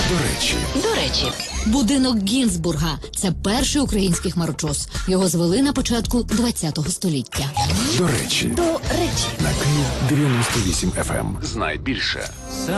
До речі. Будинок Гінзбурга – це перший український хмарочос. Його звели на початку ХХ століття. До речі. До речі. На Київ 98 FM. Знай більше.